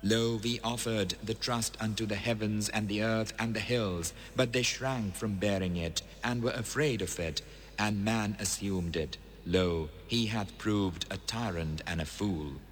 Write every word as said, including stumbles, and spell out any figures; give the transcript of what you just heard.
Lo, we offered the trust unto the heavens and the earth and the hills, but they shrank from bearing it, and were afraid of it, and man assumed it. Lo, he hath proved a tyrant and a fool.